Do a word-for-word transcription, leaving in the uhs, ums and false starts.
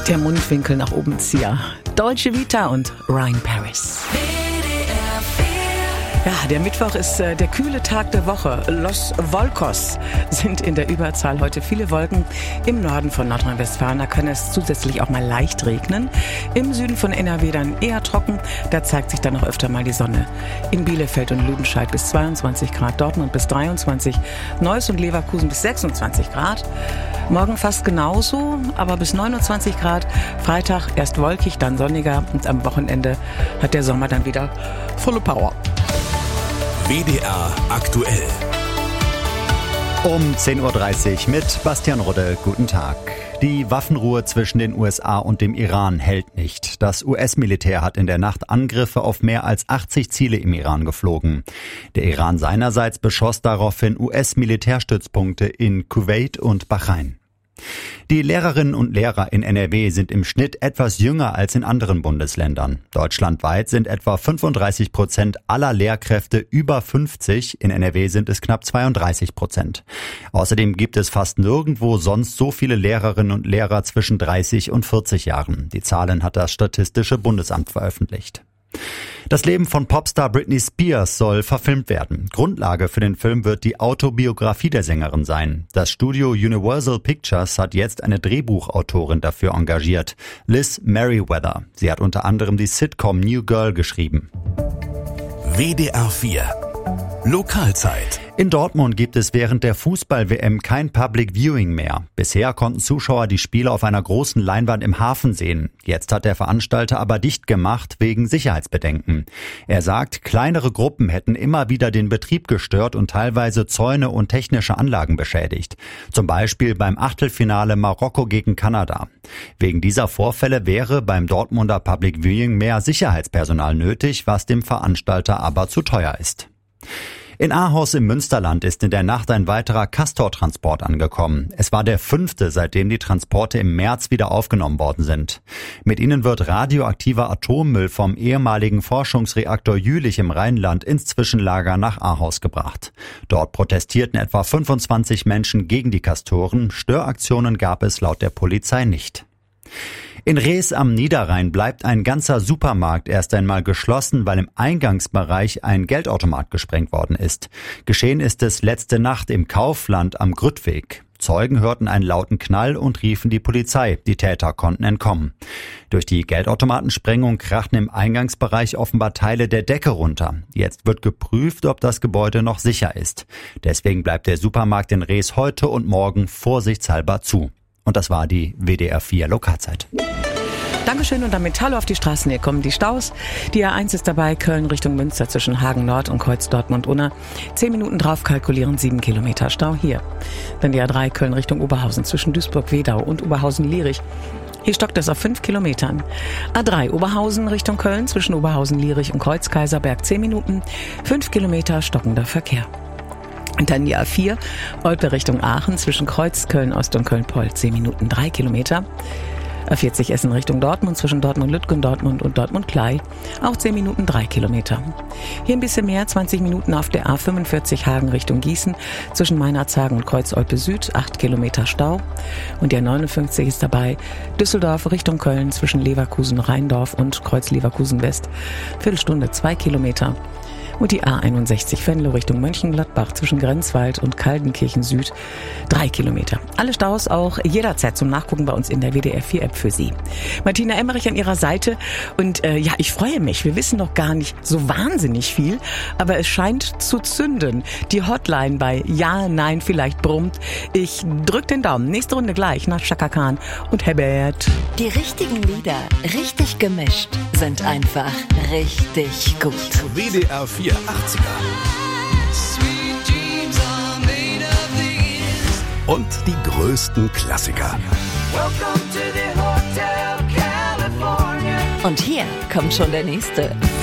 Der Mundwinkel nach oben zieher. Dolce Vita und Ryan Paris. Ja, der Mittwoch ist äh, der kühle Tag der Woche. Los Volcos sind in der Überzahl. Heute viele Wolken. Im Norden von Nordrhein-Westfalen, da kann es zusätzlich auch mal leicht regnen. Im Süden von N R W dann eher trocken. Da zeigt sich dann noch öfter mal die Sonne. In Bielefeld und Lüdenscheid bis zweiundzwanzig Grad, Dortmund bis dreiundzwanzig, Neuss und Leverkusen bis sechsundzwanzig Grad. Morgen fast genauso, aber bis neunundzwanzig Grad. Freitag erst wolkig, dann sonniger und am Wochenende hat der Sommer dann wieder volle Power. W D R aktuell. Um zehn Uhr dreißig mit Bastian Rudde. Guten Tag. Die Waffenruhe zwischen den U S A und dem Iran hält nicht. Das U S-Militär hat in der Nacht Angriffe auf mehr als achtzig Ziele im Iran geflogen. Der Iran seinerseits beschoss daraufhin U S-Militärstützpunkte in Kuwait und Bahrain. Die Lehrerinnen und Lehrer in N R W sind im Schnitt etwas jünger als in anderen Bundesländern. Deutschlandweit sind etwa fünfunddreißig Prozent aller Lehrkräfte über fünfzig. In N R W sind es knapp zweiunddreißig Prozent. Außerdem gibt es fast nirgendwo sonst so viele Lehrerinnen und Lehrer zwischen dreißig und vierzig Jahren. Die Zahlen hat das Statistische Bundesamt veröffentlicht. Das Leben von Popstar Britney Spears soll verfilmt werden. Grundlage für den Film wird die Autobiografie der Sängerin sein. Das Studio Universal Pictures hat jetzt eine Drehbuchautorin dafür engagiert, Liz Meriwether. Sie hat unter anderem die Sitcom New Girl geschrieben. W D R vier Lokalzeit. In Dortmund gibt es während der Fußball-W M kein Public Viewing mehr. Bisher konnten Zuschauer die Spiele auf einer großen Leinwand im Hafen sehen. Jetzt hat der Veranstalter aber dicht gemacht wegen Sicherheitsbedenken. Er sagt, kleinere Gruppen hätten immer wieder den Betrieb gestört und teilweise Zäune und technische Anlagen beschädigt. Zum Beispiel beim Achtelfinale Marokko gegen Kanada. Wegen dieser Vorfälle wäre beim Dortmunder Public Viewing mehr Sicherheitspersonal nötig, was dem Veranstalter aber zu teuer ist. In Ahaus im Münsterland ist in der Nacht ein weiterer Castor-Transport angekommen. Es war der fünfte, seitdem die Transporte im März wieder aufgenommen worden sind. Mit ihnen wird radioaktiver Atommüll vom ehemaligen Forschungsreaktor Jülich im Rheinland ins Zwischenlager nach Ahaus gebracht. Dort protestierten etwa fünfundzwanzig Menschen gegen die Castoren. Störaktionen gab es laut der Polizei nicht. In Rees am Niederrhein bleibt ein ganzer Supermarkt erst einmal geschlossen, weil im Eingangsbereich ein Geldautomat gesprengt worden ist. Geschehen ist es letzte Nacht im Kaufland am Grüttweg. Zeugen hörten einen lauten Knall und riefen die Polizei. Die Täter konnten entkommen. Durch die Geldautomatensprengung krachten im Eingangsbereich offenbar Teile der Decke runter. Jetzt wird geprüft, ob das Gebäude noch sicher ist. Deswegen bleibt der Supermarkt in Rees heute und morgen vorsichtshalber zu. Und das war die W D R vier Lokalzeit. Dankeschön und damit hallo auf die Straßen. Hier kommen die Staus. Die A eins ist dabei, Köln Richtung Münster zwischen Hagen Nord und Kreuz Dortmund-Unna. Zehn Minuten drauf kalkulieren, sieben Kilometer Stau hier. Dann die A drei, Köln Richtung Oberhausen zwischen Duisburg-Wedau und Oberhausen-Lierich. Hier stockt es auf fünf Kilometern. A drei, Oberhausen Richtung Köln zwischen Oberhausen-Lierich und Kreuz-Kaiserberg zehn Minuten. fünf Kilometer stockender Verkehr. Und dann die A vier, Olpe Richtung Aachen zwischen Kreuz, Köln-Ost und Köln-Poll, zehn Minuten, drei Kilometer. A vierzig Essen Richtung Dortmund zwischen Dortmund-Lütgen, Dortmund und Dortmund-Klei, auch zehn Minuten, drei Kilometer. Hier ein bisschen mehr, zwanzig Minuten auf der A fünfundvierzig Hagen Richtung Gießen zwischen Meinerzhagen und Kreuz-Olpe Süd, acht Kilometer Stau. Und die A neunundfünfzig ist dabei, Düsseldorf Richtung Köln zwischen Leverkusen-Rheindorf und Kreuz-Leverkusen-West, Viertelstunde, zwei Kilometer. Und die A einundsechzig Venlo Richtung Mönchengladbach zwischen Grenzwald und Kaldenkirchen Süd, drei Kilometer. Alle Staus auch jederzeit zum Nachgucken bei uns in der W D R vier App für Sie. Martina Emmerich an Ihrer Seite und äh, ja, ich freue mich. Wir wissen noch gar nicht so wahnsinnig viel, aber es scheint zu zünden. Die Hotline bei Ja, Nein, vielleicht brummt. Ich drück den Daumen. Nächste Runde gleich nach Chaka Khan und Herbert. Die richtigen Lieder, richtig gemischt, sind einfach richtig gut. W D R vier achtziger. Und die größten Klassiker. Und hier kommt schon der nächste.